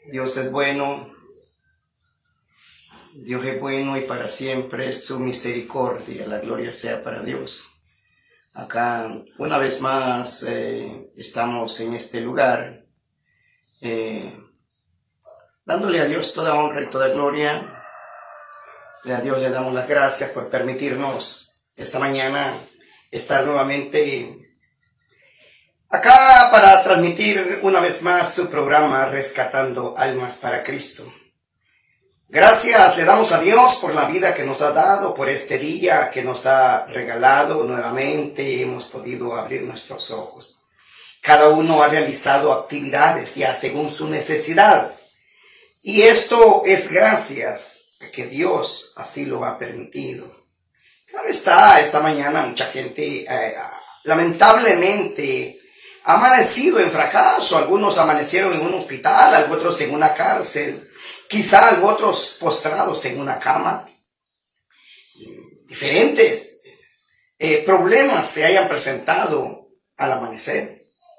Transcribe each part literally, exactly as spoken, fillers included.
Dios es bueno, Dios es bueno y para siempre es su misericordia. La gloria sea para Dios. Acá una vez más eh, estamos en este lugar eh, dándole a Dios toda honra y toda gloria. A Dios le damos las gracias por permitirnos esta mañana estar nuevamente acá para transmitir una vez más su programa Rescatando Almas para Cristo. Gracias le damos a Dios por la vida que nos ha dado, por este día que nos ha regalado nuevamente. Hemos podido abrir nuestros ojos. Cada uno ha realizado actividades ya según su necesidad. Y esto es gracias a que Dios así lo ha permitido. Claro está, esta mañana mucha gente eh, lamentablemente ha amanecido en fracaso. Algunos amanecieron en un hospital, otros en una cárcel. Quizá otros postrados en una cama. Diferentes eh, problemas se hayan presentado al amanecer.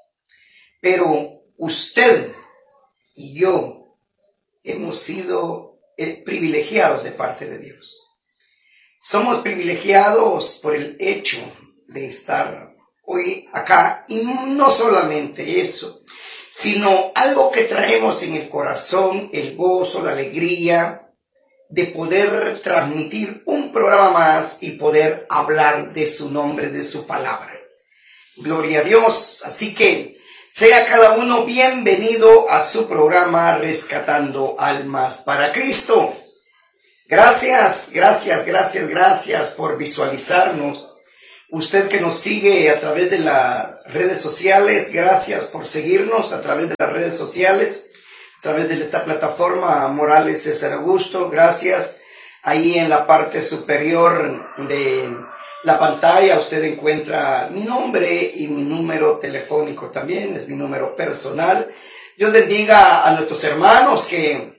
Pero usted y yo hemos sido eh, privilegiados de parte de Dios. Somos privilegiados por el hecho de estar hoy acá. Y no solamente eso, sino algo que traemos en el corazón, el gozo, la alegría de poder transmitir un programa más y poder hablar de su nombre, de su palabra. Gloria a Dios. Así que sea cada uno bienvenido a su programa Rescatando Almas para Cristo. Gracias, gracias, gracias, gracias por visualizarnos. Usted que nos sigue a través de las redes sociales, gracias por seguirnos a través de las redes sociales, a través de esta plataforma Morales César Augusto, gracias. Ahí en la parte superior de la pantalla usted encuentra mi nombre y mi número telefónico también, es mi número personal. Dios bendiga a nuestros hermanos que,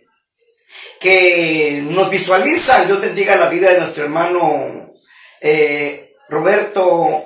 que nos visualizan. Dios bendiga la vida de nuestro hermano eh, Roberto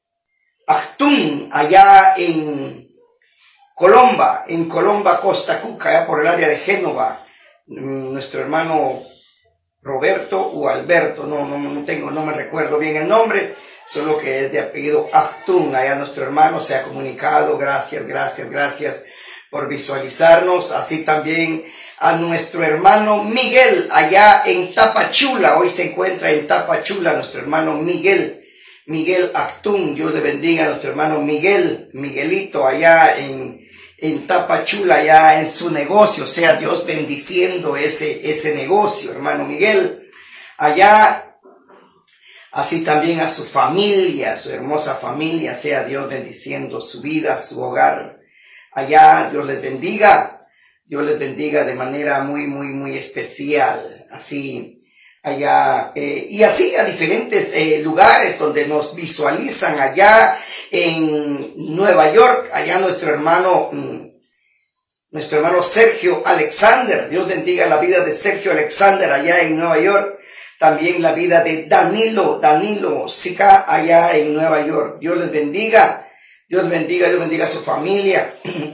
Actún, allá en Colomba, en Colomba, Costa Cuca, allá por el área de Génova. Nuestro hermano Roberto o Alberto, no, no, no tengo, no me recuerdo bien el nombre, solo que es de apellido Actún. Allá nuestro hermano se ha comunicado. Gracias, gracias, gracias por visualizarnos. Así también a nuestro hermano Miguel, allá en Tapachula. Hoy se encuentra en Tapachula nuestro hermano Miguel. Miguel Actún, Dios le bendiga a nuestro hermano Miguel, Miguelito, allá en, en Tapachula, allá en su negocio, sea Dios bendiciendo ese, ese negocio, hermano Miguel, allá, así también a su familia, su hermosa familia, sea Dios bendiciendo su vida, su hogar, allá, Dios les bendiga, Dios les bendiga de manera muy, muy, muy especial, así, allá, eh, y así a diferentes eh, lugares donde nos visualizan, allá en Nueva York, allá nuestro hermano, mm, nuestro hermano Sergio Alexander, Dios bendiga la vida de Sergio Alexander allá en Nueva York, también la vida de Danilo, Danilo Sica allá en Nueva York. Dios les bendiga, Dios bendiga, Dios bendiga a su familia.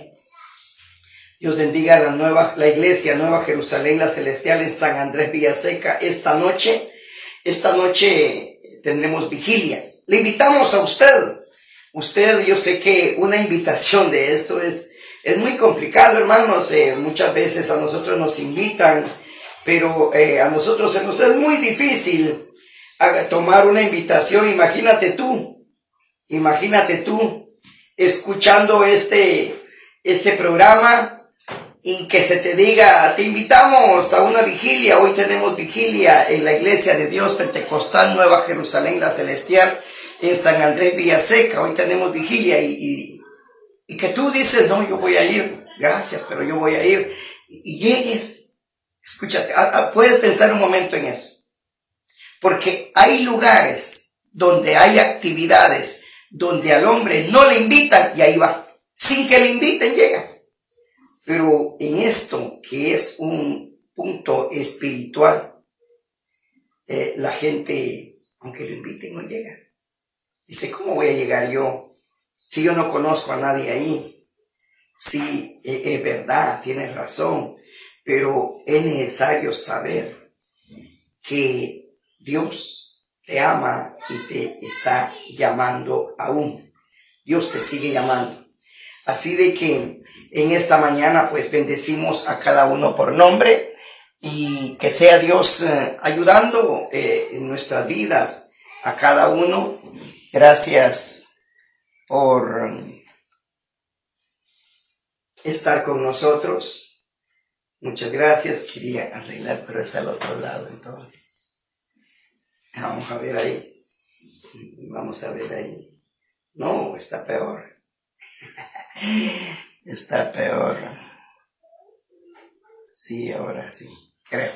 Dios bendiga la nueva, la iglesia Nueva Jerusalén, la Celestial en San Andrés Villaseca. Esta noche, esta noche tendremos vigilia. Le invitamos a usted. Usted, yo sé que una invitación de esto es, es muy complicado, hermanos. Eh, muchas veces a nosotros nos invitan, pero eh, a nosotros se nos es muy difícil tomar una invitación. Imagínate tú, imagínate tú, escuchando este, este programa, y que se te diga, te invitamos a una vigilia. Hoy tenemos vigilia en la iglesia de Dios Pentecostal Nueva Jerusalén, la Celestial, en San Andrés Villaseca. Hoy tenemos vigilia y, y, y que tú dices, no, yo voy a ir, gracias, pero yo voy a ir. Y, y llegues, escucha, a, a, puedes pensar un momento en eso. Porque hay lugares donde hay actividades, donde al hombre no le invitan y ahí va. Sin que le inviten, llega. Pero en esto, que es un punto espiritual, eh, la gente, aunque lo inviten, no llega. Dice, ¿cómo voy a llegar yo si yo no conozco a nadie ahí? Sí, es eh, eh, verdad, tienes razón. pero es necesario saber que Dios te ama y te está llamando aún. Dios te sigue llamando. Así de que en esta mañana pues bendecimos a cada uno por nombre y que sea Dios eh, ayudando eh, en nuestras vidas a cada uno. Gracias por estar con nosotros. Muchas gracias. Quería arreglar, pero es al otro lado entonces. Vamos a ver ahí. Vamos a ver ahí. No, está peor. Está peor. Sí, ahora sí, creo.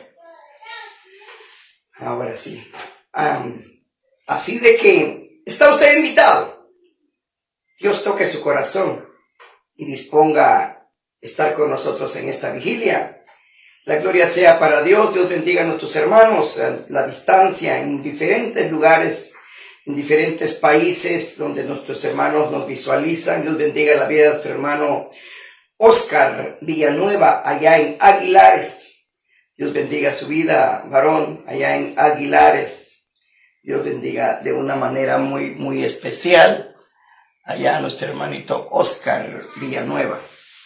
Ahora sí. Um, así de que está usted invitado. Dios toque su corazón y disponga a estar con nosotros en esta vigilia. La gloria sea para Dios. Dios bendiga a nuestros hermanos a la distancia en diferentes lugares, en diferentes países donde nuestros hermanos nos visualizan. Dios bendiga la vida de nuestro hermano Oscar Villanueva allá en Aguilares. Dios bendiga su vida, varón, allá en Aguilares. Dios bendiga de una manera muy, muy especial allá a nuestro hermanito Oscar Villanueva.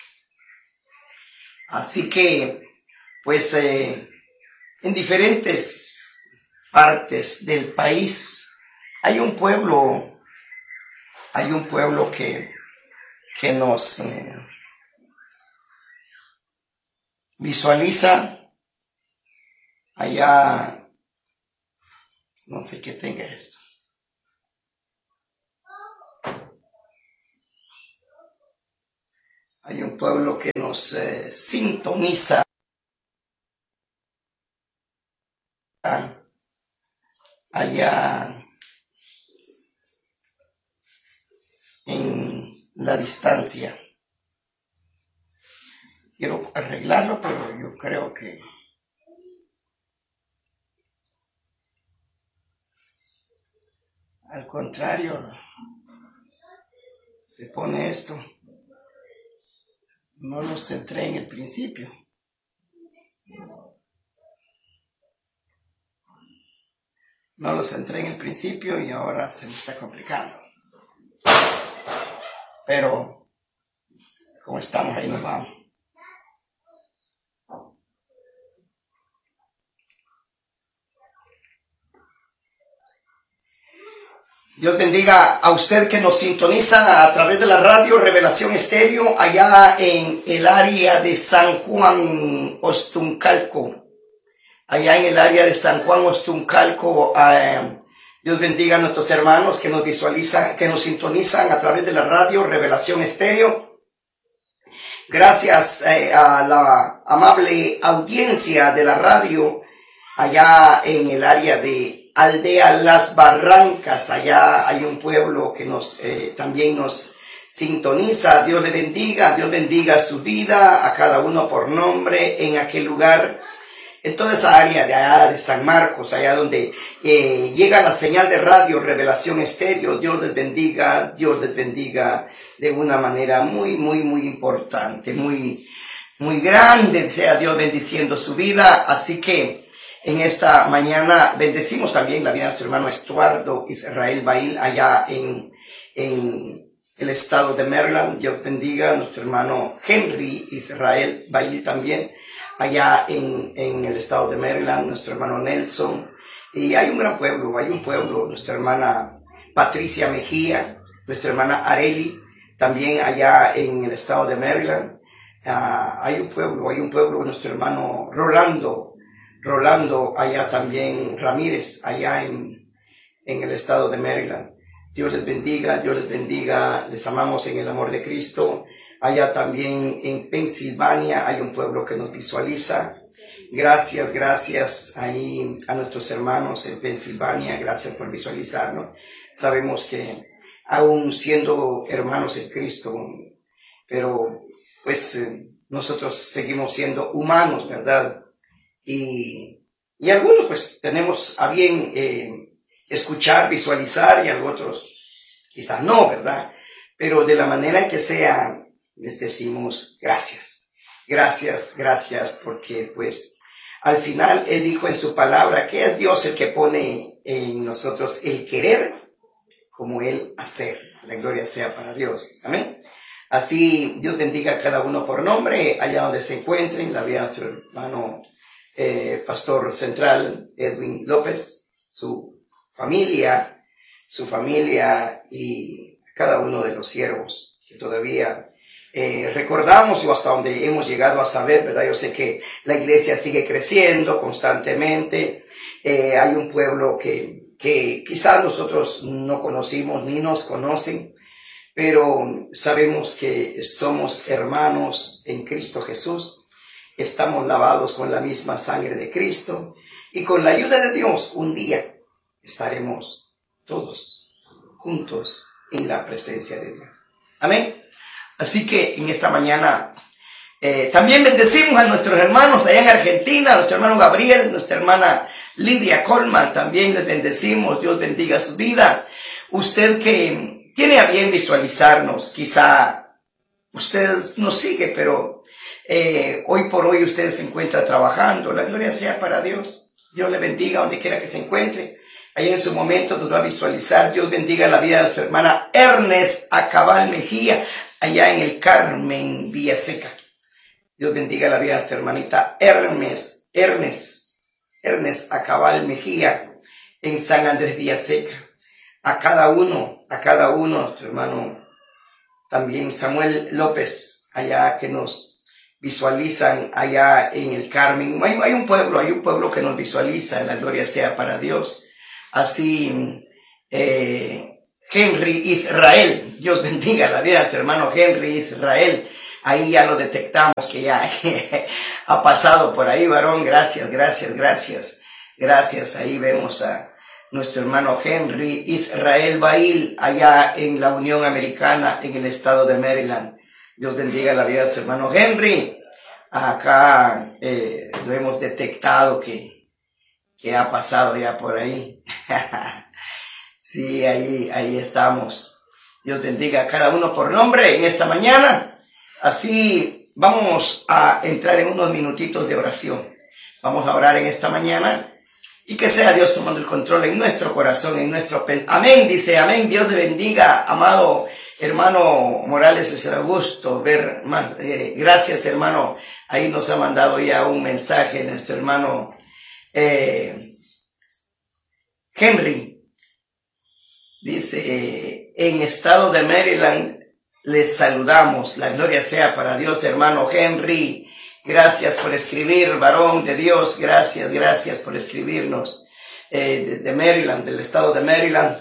Así que, pues, eh, en diferentes partes del país hay un pueblo, hay un pueblo que, que nos eh, visualiza allá, no sé qué tenga esto. Hay un pueblo que nos eh, sintoniza allá en la distancia. Quiero arreglarlo, pero yo creo que al contrario se pone esto. No lo centré en el principio. No lo centré en el principio y ahora se me está complicando. Pero como estamos ahí nos vamos. Dios bendiga a usted que nos sintoniza a través de la radio Revelación Estéreo allá en el área de San Juan Ostuncalco. Allá en el área de San Juan Ostuncalco. Eh, Dios bendiga a nuestros hermanos que nos visualizan, que nos sintonizan a través de la radio Revelación Estéreo. Gracias eh, a la amable audiencia de la radio allá en el área de Aldea Las Barrancas. Allá hay un pueblo que nos eh, también nos sintoniza. Dios le bendiga, Dios bendiga su vida a cada uno por nombre en aquel lugar, en toda esa área de allá de San Marcos, allá donde eh, llega la señal de radio Revelación Estéreo. Dios les bendiga, Dios les bendiga de una manera muy, muy, muy importante, muy, muy grande. Sea Dios bendiciendo su vida. Así que en esta mañana bendecimos también la vida de nuestro hermano Estuardo Israel Bail allá en, en el estado de Maryland. Dios bendiga a nuestro hermano Henry Israel Bail también allá en, en el estado de Maryland, nuestro hermano Nelson. Y hay un gran pueblo, hay un pueblo, nuestra hermana Patricia Mejía, nuestra hermana Areli, también allá en el estado de Maryland. Uh, hay un pueblo, hay un pueblo, nuestro hermano Rolando, Rolando, allá también Ramírez, allá en, en el estado de Maryland. Dios les bendiga, Dios les bendiga, les amamos en el amor de Cristo. Allá también en Pensilvania hay un pueblo que nos visualiza. Gracias, gracias ahí a nuestros hermanos en Pensilvania, gracias por visualizarnos. Sabemos que aún siendo hermanos en Cristo, pero pues eh, nosotros seguimos siendo humanos, ¿verdad? Y, y algunos pues tenemos a bien eh, escuchar, visualizar, y a otros quizás no, ¿verdad? Pero de la manera en que sea, les decimos gracias. Gracias, gracias, porque pues al final Él dijo en su palabra que es Dios el que pone en nosotros el querer como Él hacer. La gloria sea para Dios. Amén. Así, Dios bendiga a cada uno por nombre, allá donde se encuentren. La vida de nuestro hermano eh, pastor central, Edwin López, su familia, su familia y cada uno de los siervos que todavía eh, recordamos o hasta donde hemos llegado a saber, ¿verdad? Yo sé que la iglesia sigue creciendo constantemente. Eh, hay un pueblo que, que quizás nosotros no conocimos ni nos conocen, pero sabemos que somos hermanos en Cristo Jesús, estamos lavados con la misma sangre de Cristo y con la ayuda de Dios un día estaremos todos juntos en la presencia de Dios. Amén. Así que en esta mañana eh, también bendecimos a nuestros hermanos allá en Argentina, a nuestro hermano Gabriel, nuestra hermana Lidia Colman, también les bendecimos, Dios bendiga su vida. Usted que tiene a bien visualizarnos, quizá usted nos sigue, pero eh, hoy por hoy usted se encuentra trabajando. La gloria sea para Dios. Dios le bendiga donde quiera que se encuentre. Ahí en su momento nos va a visualizar. Dios bendiga la vida de nuestra hermana Ernest Acabal Mejía, allá en el Carmen Villaseca. Dios bendiga la vida de nuestra hermanita Ernest, Ernest, Ernest Acabal Mejía, en San Andrés Villaseca. A cada uno, a cada uno, nuestro hermano también Samuel López, allá que nos visualizan allá en el Carmen. Hay, hay un pueblo, hay un pueblo que nos visualiza, la gloria sea para Dios. Así, eh, Henry Israel, Dios bendiga la vida de nuestro hermano Henry Israel. Ahí ya lo detectamos que ya ha pasado por ahí, varón. Gracias, gracias, gracias. Gracias, ahí vemos a nuestro hermano Henry Israel Bail, allá en la Unión Americana, en el estado de Maryland. Dios bendiga la vida de nuestro hermano Henry. Acá eh, lo hemos detectado que, que ha pasado ya por ahí. Sí, ahí, ahí estamos. Dios bendiga a cada uno por nombre en esta mañana. Así vamos a entrar en unos minutitos de oración. Vamos a orar en esta mañana. Y que sea Dios tomando el control en nuestro corazón, en nuestro pensamiento. Amén, dice, amén. Dios le bendiga, amado hermano Morales, es el gusto ver más. Eh, gracias, hermano. Ahí nos ha mandado ya un mensaje nuestro hermano eh, Henry. Dice, en estado de Maryland les saludamos. La gloria sea para Dios, hermano Henry. Gracias por escribir, varón de Dios. Gracias, gracias por escribirnos eh, desde Maryland, del estado de Maryland.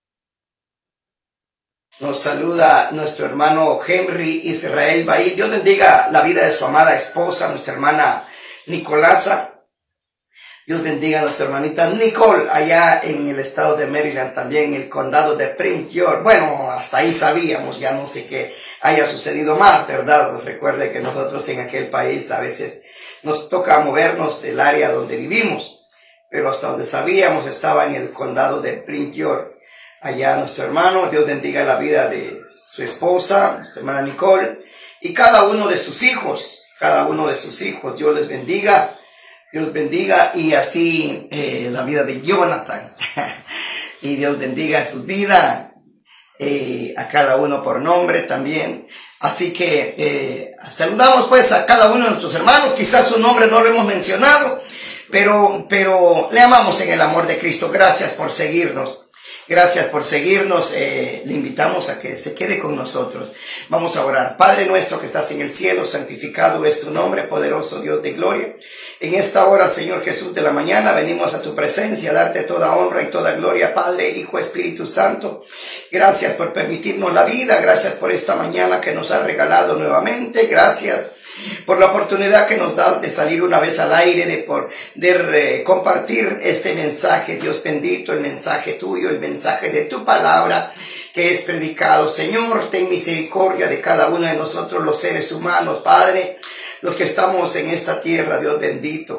Nos saluda nuestro hermano Henry Israel Bail. Dios bendiga la vida de su amada esposa, nuestra hermana Nicolasa. Dios bendiga a nuestra hermanita Nicole, allá en el estado de Maryland, también en el condado de Prince George. Bueno, hasta ahí sabíamos, ya no sé qué haya sucedido más, ¿verdad? Recuerde que nosotros en aquel país a veces nos toca movernos del área donde vivimos, pero hasta donde sabíamos estaba en el condado de Prince George. Allá nuestro hermano, Dios bendiga la vida de su esposa, nuestra hermana Nicole, y cada uno de sus hijos, cada uno de sus hijos, Dios les bendiga. Dios bendiga y así eh, la vida de Jonathan. Y Dios bendiga su vida, eh, a cada uno por nombre también. Así que eh, saludamos pues a cada uno de nuestros hermanos. Quizás su nombre no lo hemos mencionado, pero, pero le amamos en el amor de Cristo. Gracias por seguirnos. Gracias por seguirnos. Eh, le invitamos a que se quede con nosotros. Vamos a orar. Padre nuestro que estás en el cielo, santificado es tu nombre, poderoso Dios de gloria. En esta hora, Señor Jesús de la mañana, venimos a tu presencia a darte toda honra y toda gloria, Padre, Hijo, Espíritu Santo. Gracias por permitirnos la vida. Gracias por esta mañana que nos has regalado nuevamente. Gracias por la oportunidad que nos das de salir una vez al aire, de poder eh, compartir este mensaje, Dios bendito, el mensaje tuyo, el mensaje de tu palabra que es predicado. Señor, ten misericordia de cada uno de nosotros, los seres humanos, Padre, los que estamos en esta tierra, Dios bendito.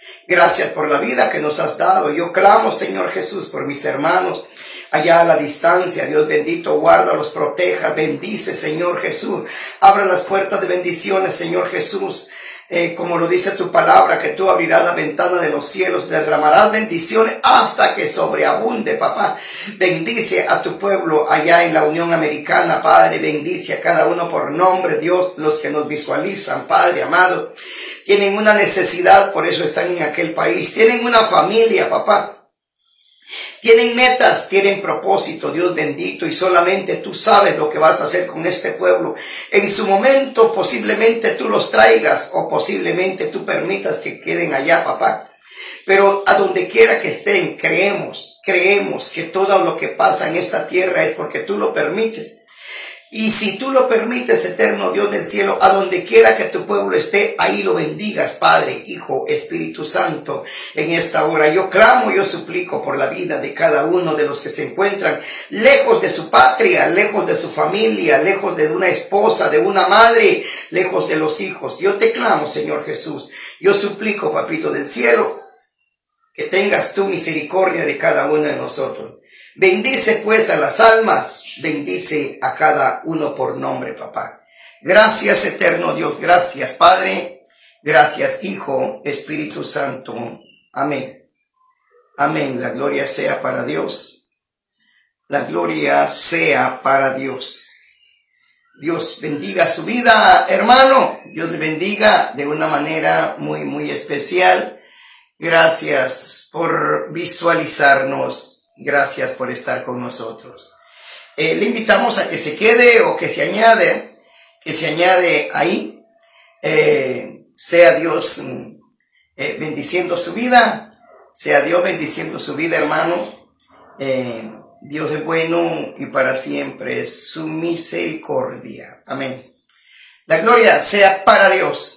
Gracias por la vida que nos has dado. Yo clamo, Señor Jesús, por mis hermanos allá a la distancia. Dios bendito, guárdalos, proteja, bendice, Señor Jesús. Abra las puertas de bendiciones, Señor Jesús. Eh, como lo dice tu palabra, que tú abrirás la ventana de los cielos, derramarás bendiciones hasta que sobreabunde, papá. Bendice a tu pueblo allá en la Unión Americana, Padre. Bendice a cada uno por nombre, Dios, los que nos visualizan, Padre amado. Tienen una necesidad, por eso están en aquel país. Tienen una familia, papá. Tienen metas, tienen propósito, Dios bendito, y solamente tú sabes lo que vas a hacer con este pueblo. En su momento posiblemente tú los traigas o posiblemente tú permitas que queden allá, papá. Pero a donde quiera que estén, creemos, creemos que todo lo que pasa en esta tierra es porque tú lo permites. Y si tú lo permites, eterno Dios del cielo, a donde quiera que tu pueblo esté, ahí lo bendigas, Padre, Hijo, Espíritu Santo, en esta hora. Yo clamo, yo suplico por la vida de cada uno de los que se encuentran lejos de su patria, lejos de su familia, lejos de una esposa, de una madre, lejos de los hijos. Yo te clamo, Señor Jesús. Yo suplico, Papito del cielo, que tengas tu misericordia de cada uno de nosotros. Bendice pues a las almas, bendice a cada uno por nombre, papá. Gracias, eterno Dios, gracias, Padre, gracias, Hijo, Espíritu Santo. Amén. Amén. La gloria sea para Dios. La gloria sea para Dios. Dios bendiga su vida, hermano. Dios le bendiga de una manera muy, muy especial. Gracias por visualizarnos. Gracias por estar con nosotros. Eh, le invitamos a que se quede o que se añade, que se añade ahí. Eh, sea Dios eh, bendiciendo su vida. Sea Dios bendiciendo su vida, hermano. Eh, Dios es bueno y para siempre es su misericordia. Amén. La gloria sea para Dios.